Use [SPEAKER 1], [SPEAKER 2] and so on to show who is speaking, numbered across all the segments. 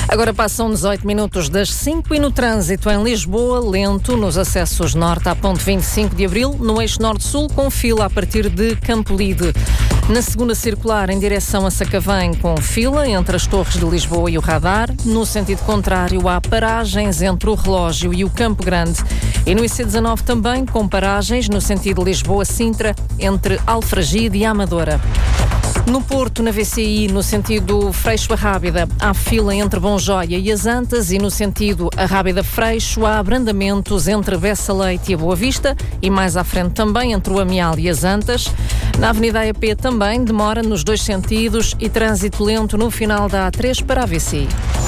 [SPEAKER 1] Agora passam 18 minutos das 5 e no trânsito em Lisboa, lento nos acessos norte à ponte 25 de Abril, no eixo norte-sul, com fila a partir de Campolide. Na segunda circular, em direção a Sacavém, com fila entre as Torres de Lisboa e o Radar. No sentido contrário, há paragens entre o Relógio e o Campo Grande. E no IC19 também, com paragens no sentido Lisboa-Sintra, entre Alfragide e Amadora. No Porto, na VCI, no sentido Freixo-Arrábida, há fila entre Bonjóia e as Antas, e no sentido Arrábida-Freixo há abrandamentos entre Bessa Leite e a Boa Vista, e mais à frente também entre o Amial e as Antas. Na Avenida AEP também demora nos dois sentidos e trânsito lento no final da A3 para a VCI.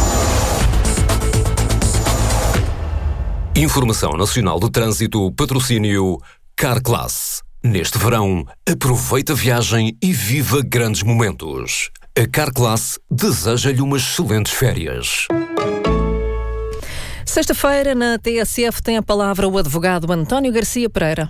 [SPEAKER 2] Informação Nacional do Trânsito, patrocínio Carclass. Neste verão, aproveita a viagem e viva grandes momentos. A Carclass deseja-lhe umas excelentes férias.
[SPEAKER 1] Sexta-feira, na TSF, tem a palavra o advogado António Garcia Pereira.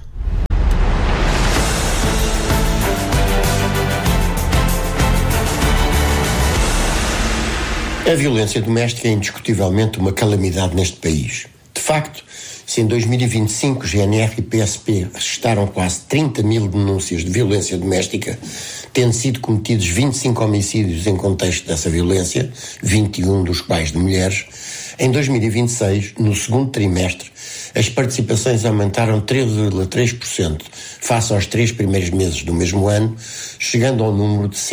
[SPEAKER 3] A violência doméstica é indiscutivelmente uma calamidade neste país. De facto, se em 2025 GNR e PSP registaram quase 30 mil denúncias de violência doméstica, tendo sido cometidos 25 homicídios em contexto dessa violência, 21 dos quais de mulheres, em 2026, no segundo trimestre, as participações aumentaram 13,3% face aos 3 primeiros meses do mesmo ano, chegando ao número de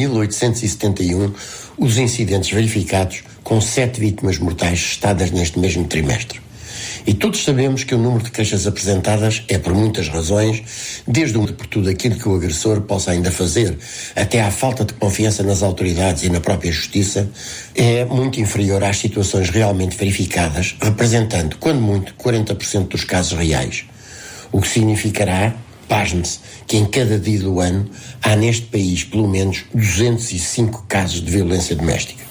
[SPEAKER 3] 7.871 os incidentes verificados, com 7 vítimas mortais registadas neste mesmo trimestre. E todos sabemos que o número de queixas apresentadas é por muitas razões, desde por tudo aquilo que o agressor possa ainda fazer, até à falta de confiança nas autoridades e na própria justiça, é muito inferior às situações realmente verificadas, representando, quando muito, 40% dos casos reais. O que significará, pasme-se, que em cada dia do ano há neste país pelo menos 205 casos de violência doméstica.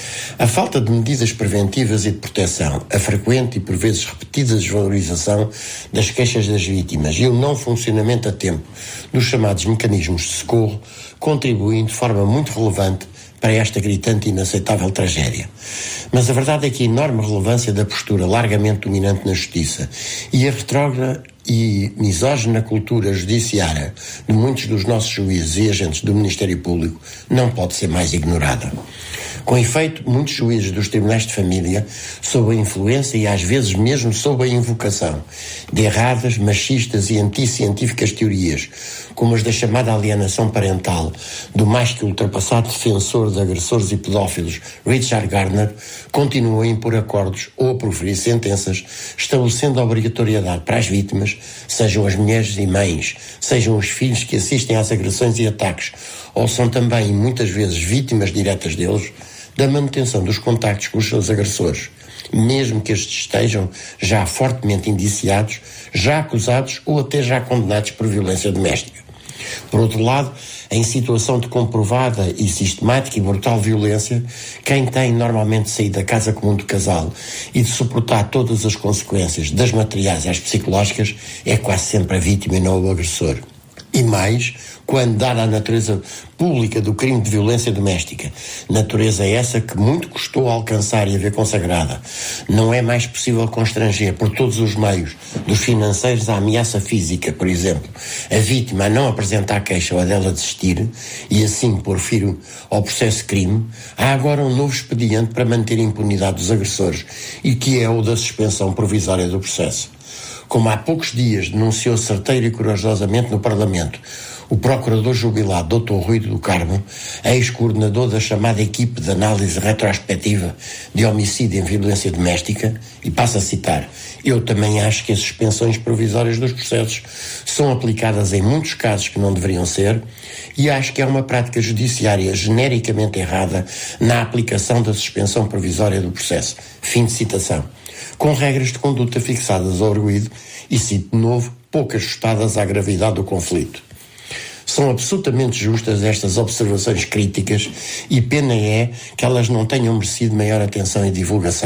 [SPEAKER 3] A falta de medidas preventivas e de proteção, a frequente e por vezes repetida desvalorização das queixas das vítimas e o não funcionamento a tempo dos chamados mecanismos de socorro contribuem de forma muito relevante para esta gritante e inaceitável tragédia. Mas a verdade é que a enorme relevância da postura largamente dominante na justiça e a retrógrada e misógina cultura judiciária de muitos dos nossos juízes e agentes do Ministério Público não pode ser mais ignorada. Com efeito, muitos juízes dos tribunais de família, sob a influência e às vezes mesmo sob a invocação de erradas, machistas e anticientíficas teorias, como as da chamada alienação parental do mais que ultrapassado defensor de agressores e pedófilos Richard Gardner, continuam a impor acordos ou a proferir sentenças, estabelecendo a obrigatoriedade para as vítimas, sejam as mulheres e mães, sejam os filhos que assistem às agressões e ataques, ou são também muitas vezes vítimas diretas deles, da manutenção dos contactos com os seus agressores, mesmo que estes estejam já fortemente indiciados, já acusados ou até já condenados por violência doméstica. Por outro lado, em situação de comprovada e sistemática e brutal violência, quem tem normalmente saído da casa comum do casal e de suportar todas as consequências, das materiais às psicológicas, é quase sempre a vítima e não o agressor. E mais, quando dada a natureza pública do crime de violência doméstica, natureza essa que muito custou alcançar e haver consagrada, não é mais possível constranger por todos os meios, dos financeiros à ameaça física, por exemplo, a vítima a não apresentar queixa ou a dela desistir, e assim pôr fim ao processo de crime, há agora um novo expediente para manter a impunidade dos agressores, e que é o da suspensão provisória do processo. Como há poucos dias denunciou certeiro e corajosamente no Parlamento o procurador jubilado Dr. Rui do Carmo, ex-coordenador da chamada equipe de análise retrospectiva de homicídio em violência doméstica, e passo a citar: eu também acho que as suspensões provisórias dos processos são aplicadas em muitos casos que não deveriam ser, e acho que é uma prática judiciária genericamente errada na aplicação da suspensão provisória do processo. Fim de citação. Com regras de conduta fixadas ao arguido e, cito de novo, pouco ajustadas à gravidade do conflito. São absolutamente justas estas observações críticas e pena é que elas não tenham merecido maior atenção e divulgação.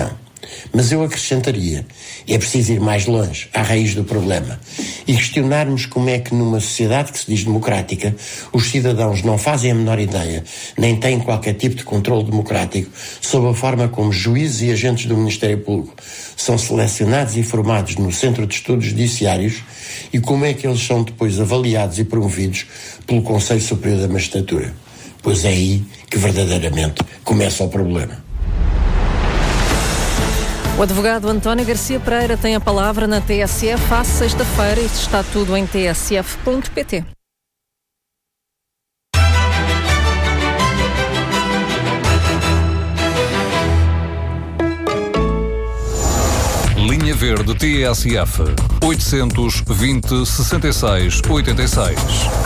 [SPEAKER 3] Mas eu acrescentaria, é preciso ir mais longe, à raiz do problema, e questionarmos como é que numa sociedade que se diz democrática, os cidadãos não fazem a menor ideia, nem têm qualquer tipo de controle democrático sobre a forma como juízes e agentes do Ministério Público são selecionados e formados no Centro de Estudos Judiciários e como é que eles são depois avaliados e promovidos pelo Conselho Superior da Magistratura. Pois é aí que verdadeiramente começa o problema.
[SPEAKER 1] O advogado António Garcia Pereira tem a palavra na TSF à sexta-feira. Isto está tudo em tsf.pt.
[SPEAKER 2] Linha Verde TSF 820 66 86.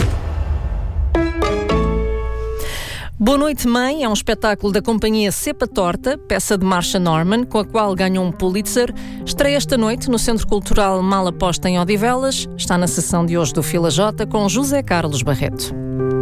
[SPEAKER 1] Boa Noite Mãe é um espetáculo da companhia Cepa Torta, peça de Marsha Norman, com a qual ganhou um Pulitzer. Estreia esta noite no Centro Cultural Malaposta em Odivelas. Está na sessão de hoje do Fila J com José Carlos Barreto.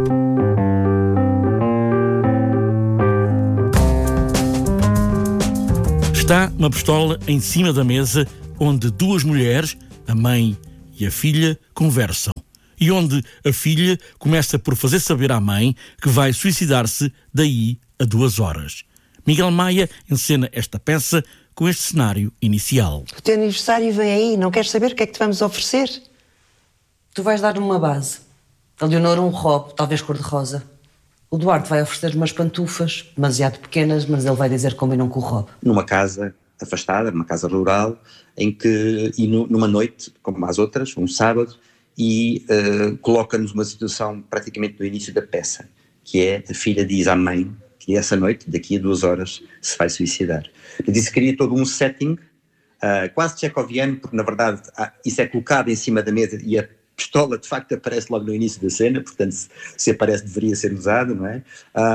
[SPEAKER 4] Está uma pistola em cima da mesa onde duas mulheres, a mãe e a filha, conversam. E onde a filha começa por fazer saber à mãe que vai suicidar-se daí a 2 horas. Miguel Maia encena esta peça com este cenário inicial.
[SPEAKER 5] O teu aniversário vem aí, não queres saber o que é que te vamos oferecer? Tu vais dar-me uma base. A Leonor um robe, talvez cor-de-rosa. O Duarte vai oferecer umas pantufas, demasiado pequenas, mas ele vai dizer que combinam com o robe.
[SPEAKER 6] Numa casa afastada, numa casa rural, numa noite, como as outras, um sábado, e coloca-nos uma situação praticamente no início da peça, que é a filha diz à mãe que essa noite, daqui a 2 horas, se vai suicidar. Eu disse que queria todo um setting, quase checoviano, porque na verdade isso é colocado em cima da mesa e a pistola de facto aparece logo no início da cena, portanto se aparece deveria ser usado, não é?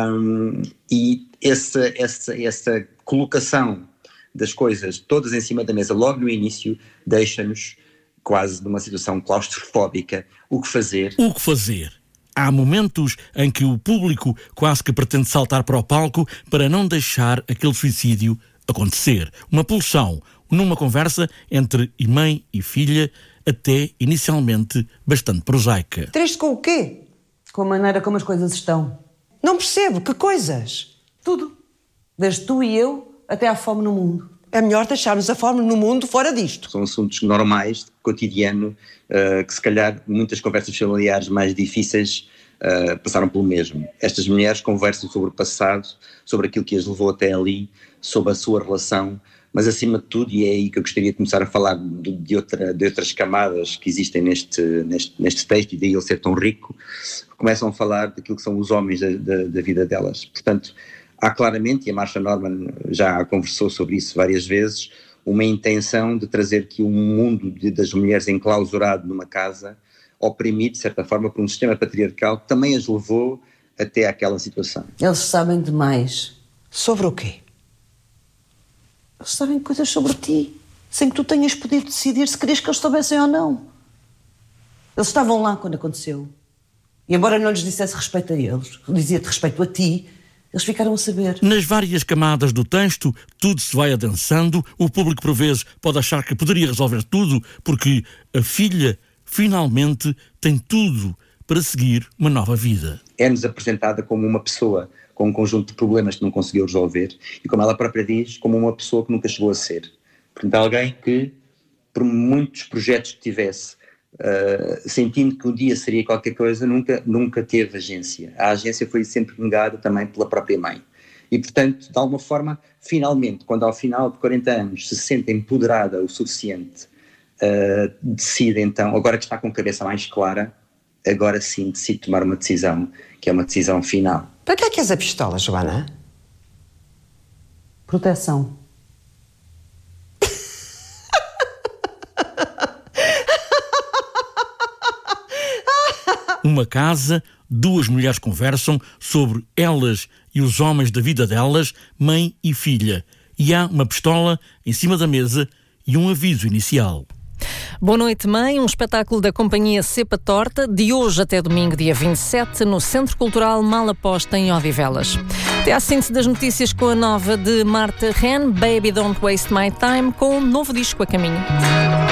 [SPEAKER 6] E essa colocação das coisas todas em cima da mesa logo no início deixa-nos quase numa situação claustrofóbica. O que fazer?
[SPEAKER 4] O que fazer? Há momentos em que o público quase que pretende saltar para o palco para não deixar aquele suicídio acontecer. Uma pulsão, numa conversa entre mãe e filha, até inicialmente bastante prosaica.
[SPEAKER 5] Triste com o quê? Com a maneira como as coisas estão. Não percebo, que coisas? Tudo. Desde tu e eu até à fome no mundo. É melhor deixarmos a fome no mundo fora disto.
[SPEAKER 6] São assuntos normais, cotidiano, que se calhar muitas conversas familiares mais difíceis passaram pelo mesmo. Estas mulheres conversam sobre o passado, sobre aquilo que as levou até ali, sobre a sua relação, mas acima de tudo, e é aí que eu gostaria de começar a falar de outras camadas que existem neste texto e daí ele ser tão rico, começam a falar daquilo que são os homens da vida delas. Portanto, há claramente, e a Marsha Norman já conversou sobre isso várias vezes, uma intenção de trazer que o mundo das mulheres enclausurado numa casa, oprimido de certa forma por um sistema patriarcal que também as levou até àquela situação.
[SPEAKER 5] Eles sabem demais. Sobre o quê? Eles sabem coisas sobre ti, sem que tu tenhas podido decidir se querias que eles soubessem ou não. Eles estavam lá quando aconteceu. E embora não lhes dissesse respeito a eles, dizia-te respeito a ti, eles ficaram a saber.
[SPEAKER 4] Nas várias camadas do texto, tudo se vai adensando. O público, por vezes, pode achar que poderia resolver tudo, porque a filha, finalmente, tem tudo para seguir uma nova vida.
[SPEAKER 6] É-nos apresentada como uma pessoa com um conjunto de problemas que não conseguiu resolver e, como ela própria diz, como uma pessoa que nunca chegou a ser. Portanto, alguém que, por muitos projetos que tivesse, sentindo que um dia seria qualquer coisa, nunca teve agência. A agência foi sempre negada também pela própria mãe. E, portanto, de alguma forma, finalmente, quando ao final de 40 anos se sente empoderada o suficiente, decide então, agora que está com a cabeça mais clara, agora sim decide tomar uma decisão, que é uma decisão final.
[SPEAKER 5] Para que é que és a pistola, Joana? Proteção.
[SPEAKER 4] Uma casa, duas mulheres conversam sobre elas e os homens da vida delas, mãe e filha. E há uma pistola em cima da mesa e um aviso inicial.
[SPEAKER 1] Boa Noite Mãe, um espetáculo da companhia Cepa Torta, de hoje até domingo, dia 27, no Centro Cultural Malaposta, em Odivelas. Até à síntese das notícias com a nova de Marta Ren, Baby Don't Waste My Time, com um novo disco a caminho.